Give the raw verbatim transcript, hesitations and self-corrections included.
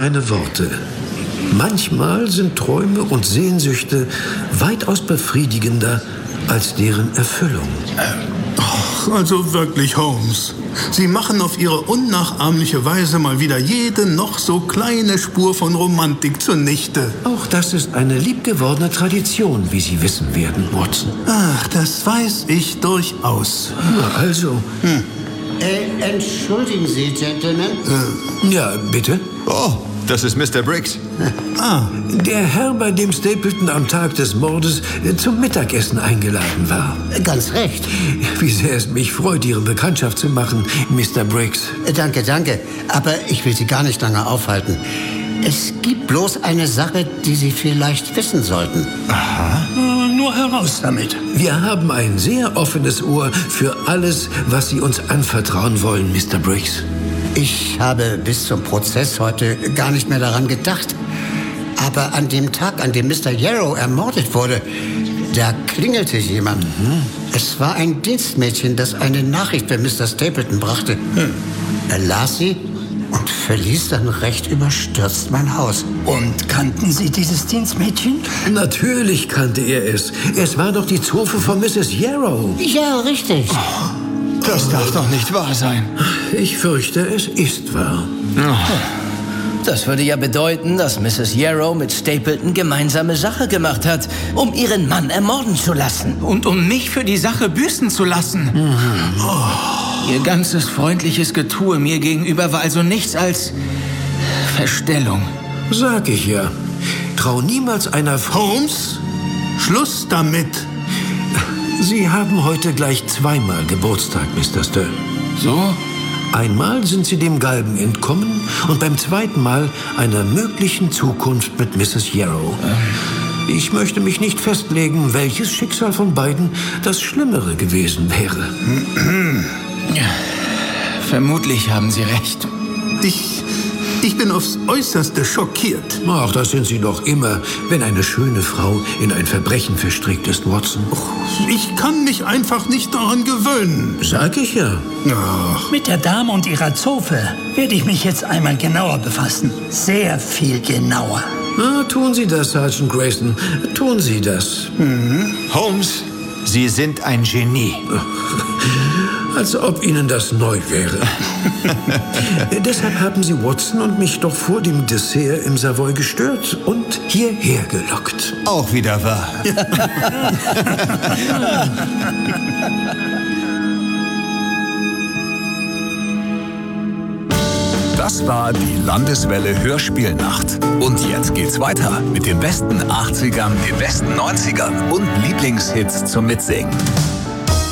keine Worte. Manchmal sind Träume und Sehnsüchte weitaus befriedigender als deren Erfüllung. Ach, also wirklich, Holmes. Sie machen auf Ihre unnachahmliche Weise mal wieder jede noch so kleine Spur von Romantik zunichte. Auch das ist eine liebgewordene Tradition, wie Sie wissen werden, Watson. Ach, das weiß ich durchaus. Na also. Hm. Äh, entschuldigen Sie, Gentlemen. Äh, ja, bitte? Oh, das ist Mister Briggs. Ah, der Herr, bei dem Stapleton am Tag des Mordes zum Mittagessen eingeladen war. Ganz recht. Wie sehr es mich freut, Ihre Bekanntschaft zu machen, Mister Briggs. Danke, danke. Aber ich will Sie gar nicht lange aufhalten. Es gibt bloß eine Sache, die Sie vielleicht wissen sollten. Aha. Äh, nur heraus damit. Wir haben ein sehr offenes Ohr für alles, was Sie uns anvertrauen wollen, Mister Briggs. Ich habe bis zum Prozess heute gar nicht mehr daran gedacht. Aber an dem Tag, an dem Mister Yarrow ermordet wurde, da klingelte jemand. Mhm. Es war ein Dienstmädchen, das eine Nachricht für Mister Stapleton brachte. Hm. Er las sie und verließ dann recht überstürzt mein Haus. Und kannten Sie dieses Dienstmädchen? Natürlich kannte er es. Es war doch die Zofe von Misses Yarrow. Ja, richtig. Oh, das darf doch nicht wahr sein. Ich fürchte, es ist wahr. Oh. Das würde ja bedeuten, dass Misses Yarrow mit Stapleton gemeinsame Sache gemacht hat, um ihren Mann ermorden zu lassen. Und um mich für die Sache büßen zu lassen. Mhm. Oh. Ihr ganzes freundliches Getue mir gegenüber war also nichts als Verstellung. Sag ich ja. Trau niemals einer Frau. Holmes, Schluss damit. Sie haben heute gleich zweimal Geburtstag, Mister Stern. So? Einmal sind Sie dem Galgen entkommen und beim zweiten Mal einer möglichen Zukunft mit Misses Yarrow. Ähm. Ich möchte mich nicht festlegen, welches Schicksal von beiden das Schlimmere gewesen wäre. Vermutlich haben Sie recht. Ich, ich bin aufs Äußerste schockiert. Ach, das sind Sie doch immer, wenn eine schöne Frau in ein Verbrechen verstrickt ist, Watson. Ich kann mich einfach nicht daran gewöhnen. Sag ich ja. Ach. Mit der Dame und ihrer Zofe werde ich mich jetzt einmal genauer befassen. Sehr viel genauer. Na, tun Sie das, Sergeant Grayson. Tun Sie das. Mhm. Holmes, Sie sind ein Genie. Als ob Ihnen das neu wäre. Deshalb haben Sie Watson und mich doch vor dem Dessert im Savoy gestört und hierher gelockt. Auch wieder wahr. Das war die Landeswelle Hörspielnacht. Und jetzt geht's weiter mit den besten achtzigern, den besten neunzigern und Lieblingshits zum Mitsingen.